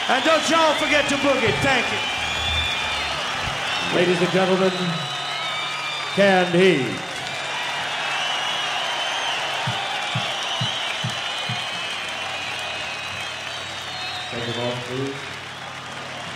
And don't y'all forget to boogie. Thank you. Ladies and gentlemen, Canned Heat. Take them off, please.